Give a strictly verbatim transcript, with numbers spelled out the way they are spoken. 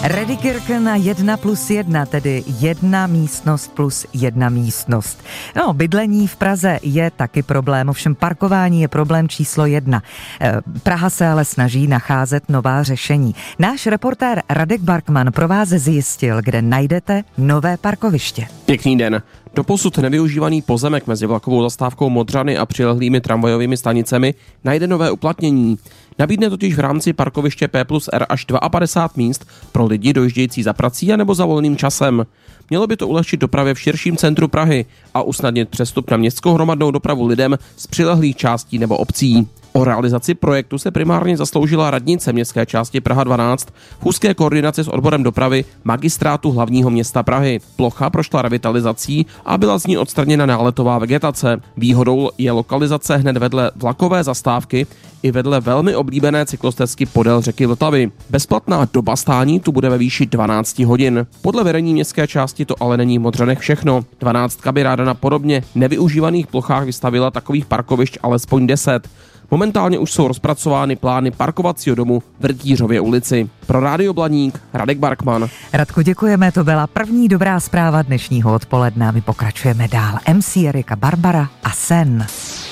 Redikirchen na jedna plus jedna, tedy jedna místnost plus jedna místnost. No, bydlení v Praze je taky problém, ovšem parkování je problém číslo jedna. Praha se ale snaží nacházet nová řešení. Náš reportér Radek Barkman pro vás zjistil, kde najdete nové parkoviště. Pěkný den. Doposud nevyužívaný pozemek mezi vlakovou zastávkou Modřany a přilehlými tramvajovými stanicemi najde nové uplatnění. Nabídne totiž v rámci parkoviště P plus R až padesát dva míst pro lidi dojíždějící za prací anebo za volným časem. Mělo by to ulehčit dopravě v širším centru Prahy a usnadnit přestup na městskou hromadnou dopravu lidem z přilehlých částí nebo obcí. O realizaci projektu se primárně zasloužila radnice městské části Praha dvanáct v úzké koordinaci s odborem dopravy Magistrátu hlavního města Prahy. Plocha prošla revitalizací a byla z ní odstraněna náletová vegetace. Výhodou je lokalizace hned vedle vlakové zastávky i vedle velmi oblíbené cyklostezky podél řeky Vltavy. Bezplatná doba stání tu bude ve výši dvanáct hodin. Podle vedení městské části to ale není v Modřanech všechno. dvanáctka by ráda na podobně nevyužívaných plochách vystavila takových parkovišť alespoň deset. Momentálně už jsou rozpracovány plány parkovacího domu v Rytířově ulici. Pro Rádio Blaník Radek Barkman. Radku, děkujeme, to byla první dobrá zpráva dnešního odpoledne. My pokračujeme dál. M C Erika Barbara a Sen.